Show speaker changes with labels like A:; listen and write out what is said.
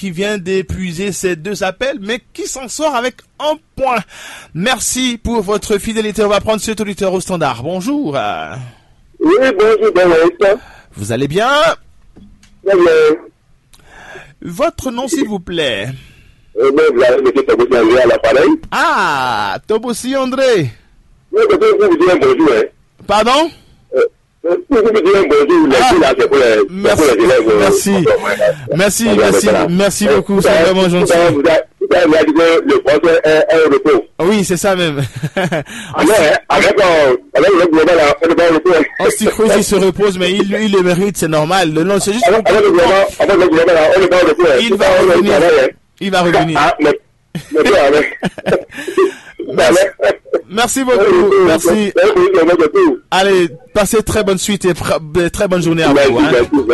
A: qui vient d'épuiser ses 2 appels, mais qui s'en sort avec 1 point. Merci pour votre fidélité. On va prendre cet auditeur au standard. Bonjour.
B: Oui, bonjour, bonjour.
A: Vous allez bien?
B: Très bien.
A: Votre nom, s'il vous plaît?
B: Vous avez M. Tobossi André à l'appareil.
A: Ah, Tobossi André.
B: Oui, parce que vous dites un bonjour, hein.
A: Pardon?
B: Vous me dites un bonjour, là, c'est pour les élèves.
A: Merci beaucoup, c'est vraiment gentil.
B: Vous avez dit que le français est un repos.
A: Oui, c'est ça même.
B: Avec le global, on est pas au repos.
A: Osticruz, il se repose, mais il le mérite, c'est normal. Non, c'est juste.
B: Avec le global, on est pas au repos.
A: Il va revenir. Il va revenir. Merci beaucoup. Merci. Allez, passez très bonne suite et très bonne journée à vous.